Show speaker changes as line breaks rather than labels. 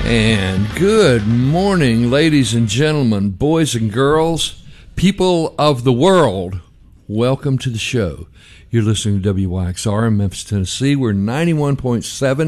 And good morning, ladies and gentlemen, boys and girls, people of the world. Welcome to the show. You're listening to WYXR in Memphis, Tennessee. We're 91.7